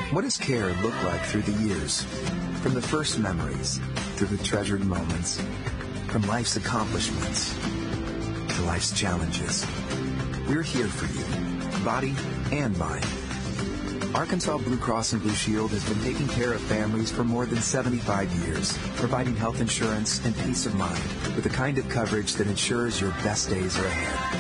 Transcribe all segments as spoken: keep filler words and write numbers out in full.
What does care look like through the years? From the first memories, through the treasured moments, from life's accomplishments to life's challenges. We're here for you, body and mind. Arkansas Blue Cross and Blue Shield has been taking care of families for more than seventy-five years, providing health insurance and peace of mind with the kind of coverage that ensures your best days are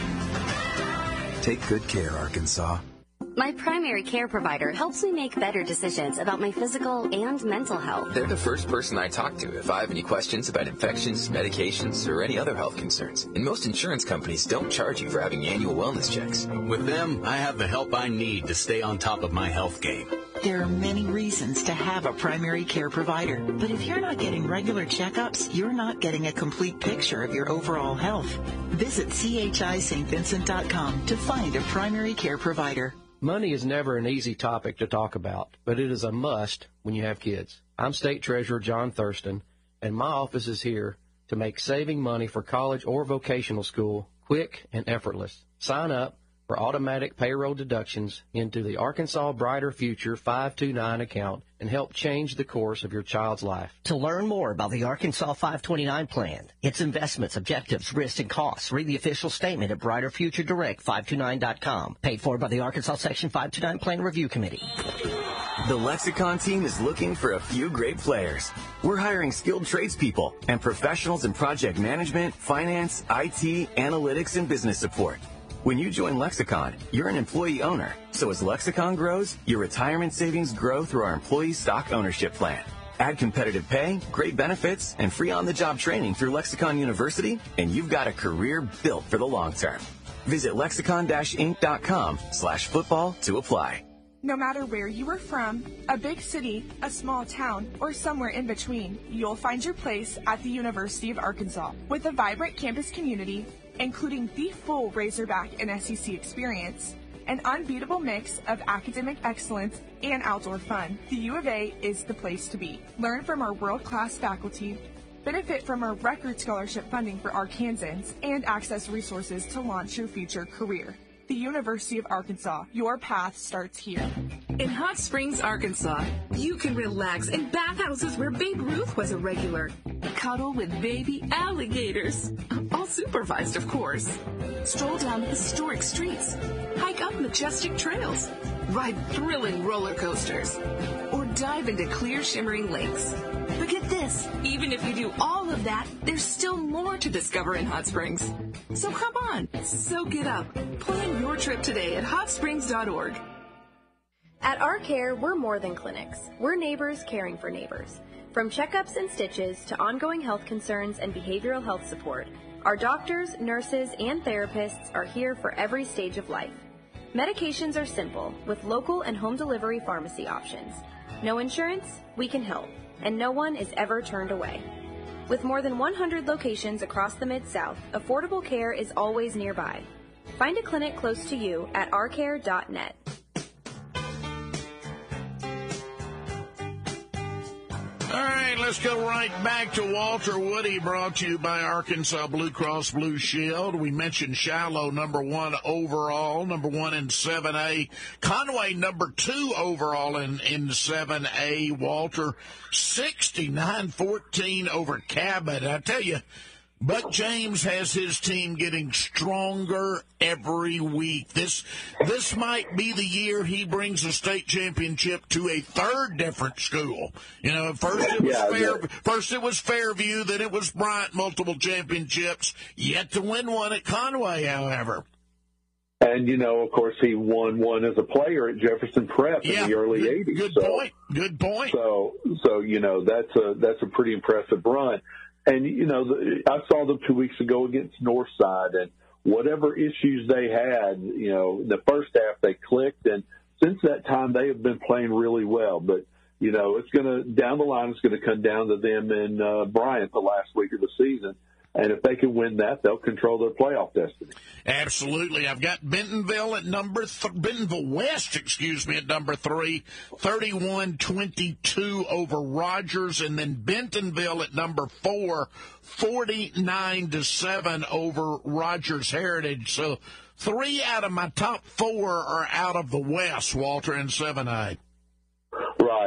ahead. Take good care, Arkansas. My primary care provider helps me make better decisions about my physical and mental health. They're the first person I talk to if I have any questions about infections, medications, or any other health concerns. And most insurance companies don't charge you for having annual wellness checks. With them, I have the help I need to stay on top of my health game. There are many reasons to have a primary care provider, but if you're not getting regular checkups, you're not getting a complete picture of your overall health. Visit C H I St Vincent dot com to find a primary care provider. Money is never an easy topic to talk about, but it is a must when you have kids. I'm State Treasurer John Thurston, and my office is here to make saving money for college or vocational school quick and effortless. Sign up for automatic payroll deductions into the Arkansas Brighter Future five two nine account and help change the course of your child's life. To learn more about the Arkansas five twenty-nine plan, its investments, objectives, risks, and costs, read the official statement at Brighter Future Direct five two nine dot com, paid for by the Arkansas Section five two nine Plan Review Committee. The Lexicon team is looking for a few great players. We're hiring skilled tradespeople and professionals in project management, finance, I T, analytics, and business support. When you join Lexicon, you're an employee owner. So as Lexicon grows, your retirement savings grow through our employee stock ownership plan. Add competitive pay, great benefits, and free on-the-job training through Lexicon University, and you've got a career built for the long term. Visit lexicon dash inc dot com slash football to apply. No matter where you are from, a big city, a small town, or somewhere in between, you'll find your place at the University of Arkansas. With a vibrant campus community, including the full Razorback and S E C experience, an unbeatable mix of academic excellence and outdoor fun, the U of A is the place to be. Learn from our world-class faculty, benefit from our record scholarship funding for Arkansans, and access resources to launch your future career. The University of Arkansas, your path starts here. In Hot Springs, Arkansas, you can relax in bathhouses where Babe Ruth was a regular. Cuddle with baby alligators, all supervised, of course. Stroll down historic streets, hike up majestic trails, ride thrilling roller coasters, or dive into clear, shimmering lakes. But get this, even if you do all of that, there's still more to discover in Hot Springs. So come on, soak it up. Plan your trip today at hot springs dot org. At Our Care, we're more than clinics. We're neighbors caring for neighbors. From checkups and stitches to ongoing health concerns and behavioral health support, our doctors, nurses, and therapists are here for every stage of life. Medications are simple, with local and home delivery pharmacy options. No insurance? We can help. And no one is ever turned away. With more than one hundred locations across the Mid-South, affordable care is always nearby. Find a clinic close to you at our care dot net. All right, let's go right back to Walter Woody, brought to you by Arkansas Blue Cross Blue Shield. We mentioned Shiloh, number one overall, number one in seven A. Conway, number two overall in, in seven A. Walter, sixty-nine fourteen over Cabot. I tell you, Buck James has his team getting stronger every week. This this might be the year he brings a state championship to a third different school. You know, first it was yeah, Fair, yeah. first it was Fairview, then it was Bryant, multiple championships. Yet to win one at Conway, however. And, you know, of course, he won one as a player at Jefferson Prep yeah, in the early good, eighties. Good so, point. Good point. So, so you know, that's a that's a pretty impressive run. And, you know, the, I saw them two weeks ago against Northside, and whatever issues they had, you know, in the first half they clicked, and since that time they have been playing really well. But, you know, it's going to, down the line, it's going to come down to them in uh, Bryant the last week of the season. And if they can win that, they'll control their playoff destiny. Absolutely. I've got Bentonville at number th- Bentonville West, excuse me, at number three, thirty-one twenty-two over Rogers, and then Bentonville at number four, forty-nine to seven over Rogers Heritage. So three out of my top four are out of the West, Walter, in seven A.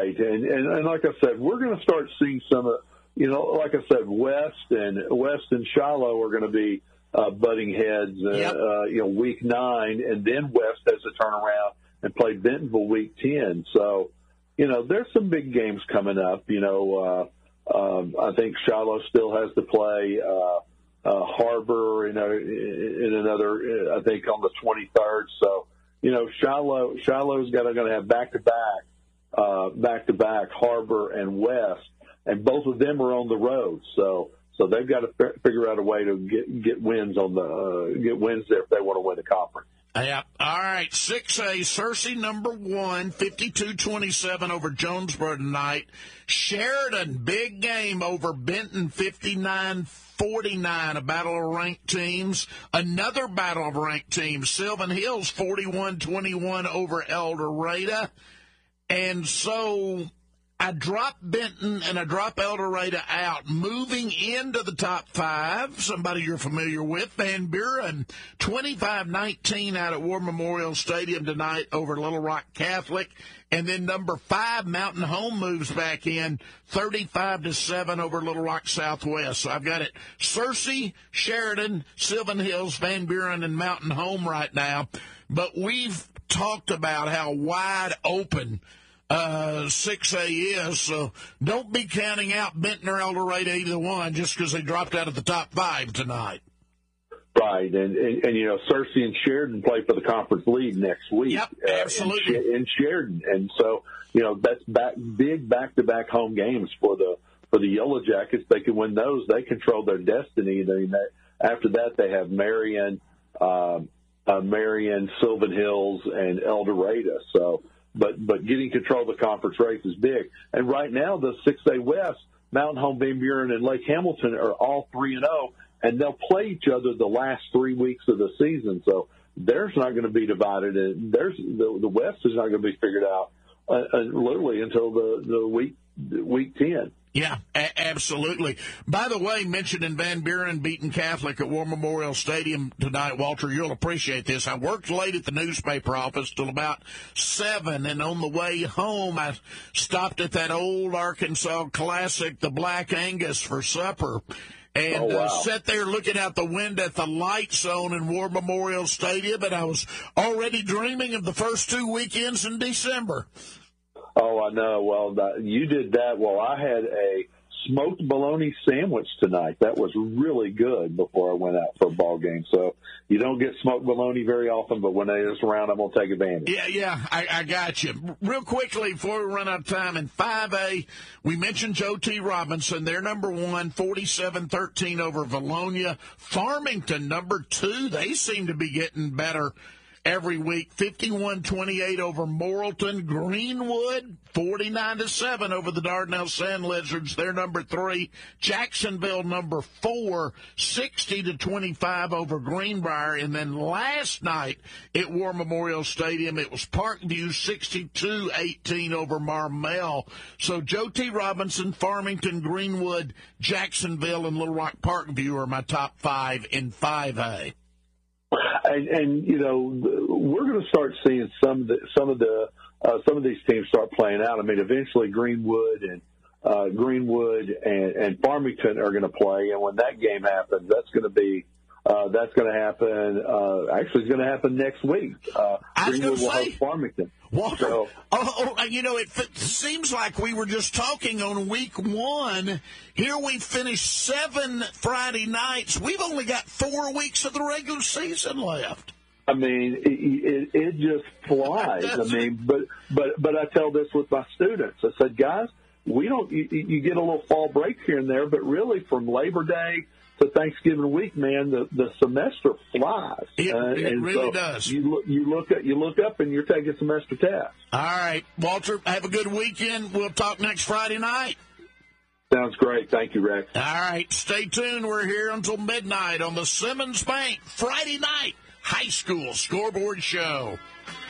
Right, and, and and like I said, we're going to start seeing some of, you know, like I said, West and West and Shiloh are going to be uh, butting heads, uh, yep. uh, you know, week nine, and then West has to turn around and play Bentonville week ten. So, you know, there's some big games coming up. You know, uh, um, I think Shiloh still has to play uh, uh, Harbor in, a, in another, I think, on the twenty-third. So, you know, Shiloh Shiloh's got going to have back-to-back, uh, back-to-back Harbor and West, and both of them are on the road. So, so they've got to f- figure out a way to get get wins on the uh, get wins there if they want to win the conference. Yeah. All right. six A, Searcy number one, fifty-two twenty-seven over Jonesboro tonight. Sheridan, big game over Benton, fifty-nine forty-nine, a battle of ranked teams. Another battle of ranked teams, Sylvan Hills, forty-one twenty-one over El Dorado. And so I drop Benton and I drop El Dorado out. Moving into the top five, somebody you're familiar with, Van Buren, twenty-five nineteen out at War Memorial Stadium tonight over Little Rock Catholic. And then number five, Mountain Home moves back in, thirty-five to seven over Little Rock Southwest. So I've got it Searcy, Sheridan, Sylvan Hills, Van Buren, and Mountain Home right now. But we've talked about how wide open Uh, six A is, so don't be counting out Benton or El Dorado either one just because they dropped out of the top five tonight. Right, and, and, and you know, Searcy and Sheridan play for the conference lead next week. Yep, absolutely. Uh, in, in Sheridan, and so, you know, that's back, big back-to-back home games for the for the Yellow Jackets. They can win those. They control their destiny. They, after that, they have Marion, uh, uh, Marion, Sylvan Hills, and El Dorado. So, But but getting control of the conference race is big. And right now, the six A West, Mountain Home, Van Buren, and Lake Hamilton are all three and zero, and they'll play each other the last three weeks of the season. So there's not going to be divided, and there's the, the West is not going to be figured out uh, uh, literally until the the week week ten. Yeah, a- absolutely. By the way, mentioning Van Buren beating Catholic at War Memorial Stadium tonight, Walter, you'll appreciate this. I worked late at the newspaper office till about seven, and on the way home, I stopped at that old Arkansas classic, the Black Angus, for supper. And oh, wow. uh, sat there looking out the window at the light zone in War Memorial Stadium, and I was already dreaming of the first two weekends in December. Oh, I know. Well, that, you did that. Well, I had a smoked bologna sandwich tonight. That was really good before I went out for a ball game. So you don't get smoked bologna very often, but when it's around, I'm going to take advantage. Yeah, yeah, I, I got you. Real quickly, before we run out of time, in five A, we mentioned Joe T. Robinson. They're number one, forty-seven thirteen over Valonia. Farmington, number two. They seem to be getting better every week, fifty-one twenty-eight over Morrilton. Greenwood, forty-nine to seven over the Dardanelle Sand Lizards. They're number three. Jacksonville, number four, sixty to twenty-five over Greenbrier. And then last night at War Memorial Stadium, it was Parkview, sixty-two eighteen over Marmel. So Joe T. Robinson, Farmington, Greenwood, Jacksonville, and Little Rock Parkview are my top five in five A. And, and you know, we're going to start seeing some of the some of the uh, some of these teams start playing out. I mean, eventually Greenwood and uh, Greenwood and, and Farmington are going to play, and when that game happens, that's going to be uh, that's going to happen. Uh, actually, it's going to happen next week. Uh, Greenwood will host Farmington. Walter, so, oh, oh, you know, it f- seems like we were just talking on week one. Here we finished seven Friday nights. We've only got four weeks of the regular season left. I mean, it, it, it just flies. I mean, but but but I tell this with my students. I said, guys, we don't. You, you get a little fall break here and there, but really from Labor Day to Thanksgiving week, man, the, the semester flies. It, uh, it and really so does. You look, you look at you look up, and you're taking semester tests. All right, Walter, have a good weekend. We'll talk next Friday night. Sounds great. Thank you, Rex. All right, stay tuned. We're here until midnight on the Simmons Bank Friday night high school scoreboard show.